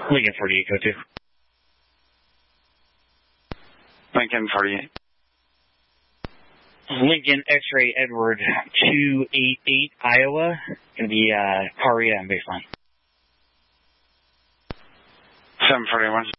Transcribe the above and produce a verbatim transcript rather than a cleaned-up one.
Lincoln forty-eight, go to. Lincoln forty-eight. Lincoln X-ray Edward two eight eight, Iowa. Going to be uh, Aria and baseline. seven forty-one.